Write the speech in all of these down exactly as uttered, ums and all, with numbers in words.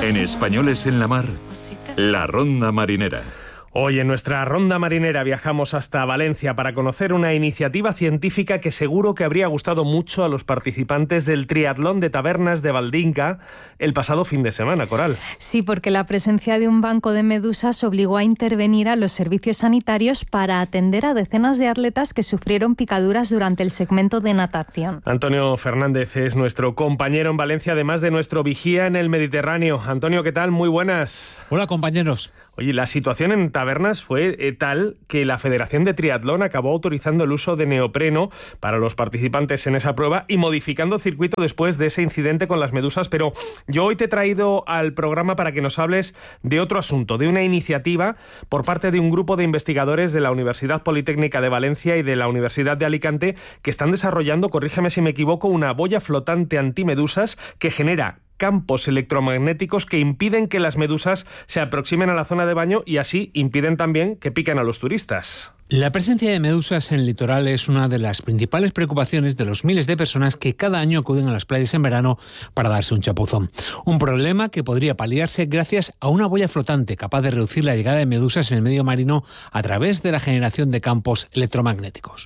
En Españoles en la Mar, la Ronda Marinera. Hoy en nuestra ronda marinera viajamos hasta Valencia para conocer una iniciativa científica que seguro que habría gustado mucho a los participantes del triatlón de tabernas de Valdinca el pasado fin de semana, Coral. Sí, porque la presencia de un banco de medusas obligó a intervenir a los servicios sanitarios para atender a decenas de atletas que sufrieron picaduras durante el segmento de natación. Antonio Fernández es nuestro compañero en Valencia, además de nuestro vigía en el Mediterráneo. Antonio, ¿qué tal? Muy buenas. Hola, compañeros. Oye, la situación en tabernas fue eh, tal que la Federación de Triatlón acabó autorizando el uso de neopreno para los participantes en esa prueba y modificando circuito después de ese incidente con las medusas. Pero yo hoy te he traído al programa para que nos hables de otro asunto, de una iniciativa por parte de un grupo de investigadores de la Universidad Politécnica de Valencia y de la Universidad de Alicante que están desarrollando, corrígeme si me equivoco, una boya flotante antimedusas que genera campos electromagnéticos que impiden que las medusas se aproximen a la zona de baño y así impiden también que piquen a los turistas. La presencia de medusas en el litoral es una de las principales preocupaciones de los miles de personas que cada año acuden a las playas en verano para darse un chapuzón. Un problema que podría paliarse gracias a una boya flotante capaz de reducir la llegada de medusas en el medio marino a través de la generación de campos electromagnéticos.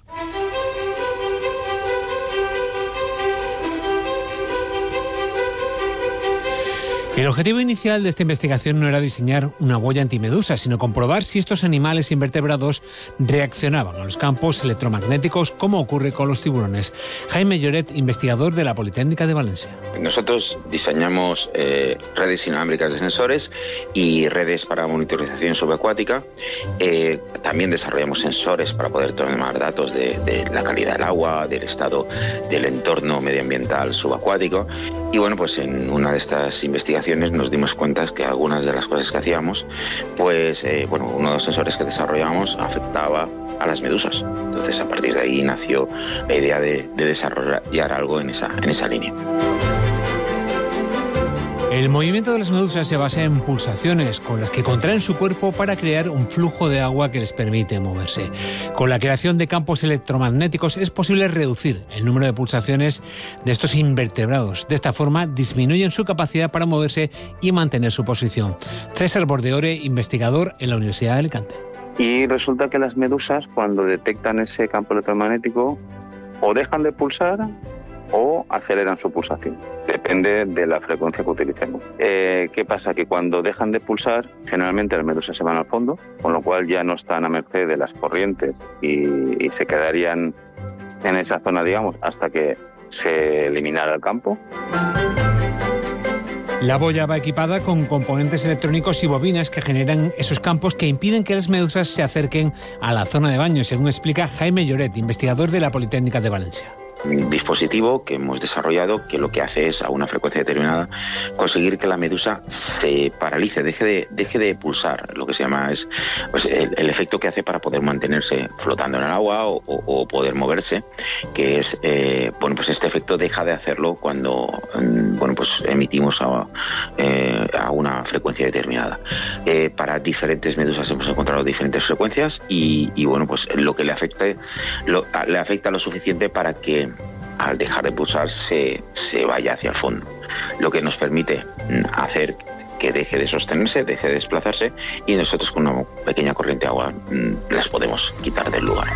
El objetivo inicial de esta investigación no era diseñar una boya antimedusas, sino comprobar si estos animales invertebrados reaccionaban a los campos electromagnéticos, como ocurre con los tiburones. Jaime Lloret, investigador de la Politécnica de Valencia. Nosotros diseñamos eh, redes inalámbricas de sensores y redes para monitorización subacuática. Eh, también desarrollamos sensores para poder tomar datos de, de la calidad del agua, del estado del entorno medioambiental subacuático. Y bueno, pues en una de estas investigaciones nos dimos cuenta que algunas de las cosas que hacíamos, pues eh, bueno, uno de los sensores que desarrollamos afectaba a las medusas. Entonces, a partir de ahí nació la idea de, de desarrollar algo en esa, en esa línea. El movimiento de las medusas se basa en pulsaciones con las que contraen su cuerpo para crear un flujo de agua que les permite moverse. Con la creación de campos electromagnéticos es posible reducir el número de pulsaciones de estos invertebrados. De esta forma disminuyen su capacidad para moverse y mantener su posición. César Bordeore, investigador en la Universidad de Alicante. Y resulta que las medusas, cuando detectan ese campo electromagnético, o dejan de pulsar o aceleran su pulsación. Depende de la frecuencia que utilicemos. Eh, ¿Qué pasa? Que cuando dejan de pulsar, generalmente las medusas se van al fondo, con lo cual ya no están a merced de las corrientes y, y se quedarían en esa zona, digamos, hasta que se eliminara el campo. La boya va equipada con componentes electrónicos y bobinas que generan esos campos que impiden que las medusas se acerquen a la zona de baño, según explica Jaime Lloret, investigador de la Politécnica de Valencia. Un dispositivo que hemos desarrollado que lo que hace es, a una frecuencia determinada, conseguir que la medusa se paralice, deje de, deje de pulsar. Lo que se llama es pues, el, el efecto que hace para poder mantenerse flotando en el agua o, o, o poder moverse, que es, eh, bueno, pues este efecto deja de hacerlo cuando, bueno, pues emitimos a, eh, a una frecuencia determinada. Eh, para diferentes medusas hemos encontrado diferentes frecuencias y, y bueno, pues lo que le afecta, lo, le afecta lo suficiente para que al dejar de pulsar se, se vaya hacia el fondo, lo que nos permite hacer que deje de sostenerse, deje de desplazarse y nosotros con una pequeña corriente de agua las podemos quitar del lugar.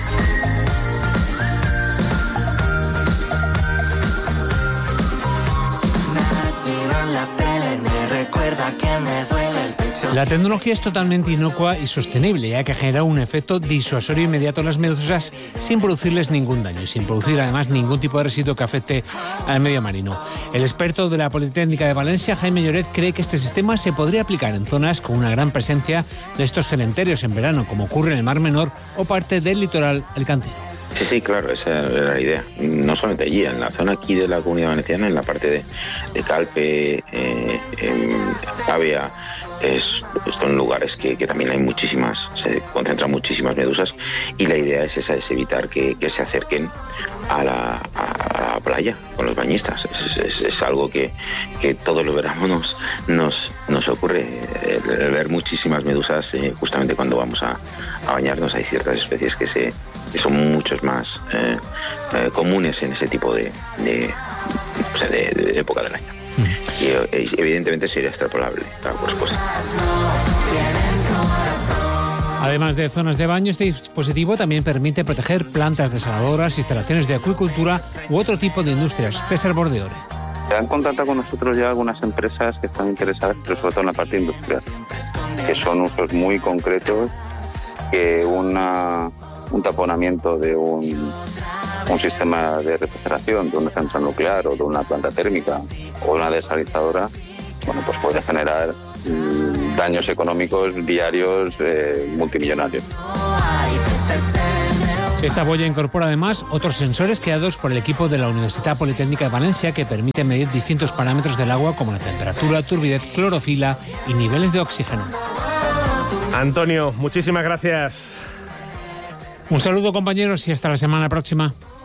La tecnología es totalmente inocua y sostenible, ya que genera un efecto disuasorio inmediato a las medusas sin producirles ningún daño, sin producir además ningún tipo de residuo que afecte al medio marino. El experto de la Politécnica de Valencia, Jaime Lloret, cree que este sistema se podría aplicar en zonas con una gran presencia de estos cementerios en verano, como ocurre en el Mar Menor o parte del litoral alicantino. Sí, sí, claro, esa era la idea. No solamente allí, en la zona aquí de la Comunidad Valenciana, en la parte de, de Calpe, eh, en Avia, es, son lugares que, que también hay muchísimas, se concentran muchísimas medusas y la idea es esa, es evitar que, que se acerquen a la, a la playa con los bañistas. Es, es, es algo que, que todos los veranos nos, nos, nos ocurre, el, el ver muchísimas medusas eh, justamente cuando vamos a, a bañarnos. Hay ciertas especies que se que son muchos más eh, eh, comunes en ese tipo de, de, o sea, de, de época del año. y evidentemente sería extrapolable. Claro, por supuesto. Además de zonas de baño, este dispositivo también permite proteger plantas desaladoras, instalaciones de acuicultura u otro tipo de industrias. César Bordeore. Se han contactado con nosotros ya algunas empresas que están interesadas, pero sobre todo en la parte industrial, que son usos muy concretos, que una, un taponamiento de un, un sistema de refrigeración de una central nuclear o de una planta térmica o una desalinizadora, bueno, pues puede generar mmm, daños económicos diarios eh, multimillonarios. Esta boya incorpora además otros sensores creados por el equipo de la Universidad Politécnica de Valencia que permiten medir distintos parámetros del agua como la temperatura, turbidez, clorofila y niveles de oxígeno. Antonio, muchísimas gracias. Un saludo, compañeros, y hasta la semana próxima.